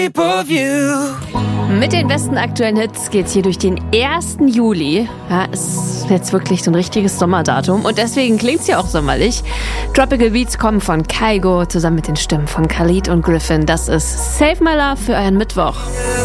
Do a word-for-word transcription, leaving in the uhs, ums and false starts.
Mit den besten aktuellen Hits geht's hier durch den ersten Juli. Ja, ist jetzt wirklich so ein richtiges Sommerdatum und deswegen klingt's ja auch sommerlich. Tropical Beats kommen von Kygo zusammen mit den Stimmen von Khalid und Griffin. Das ist Save My Love für euren Mittwoch.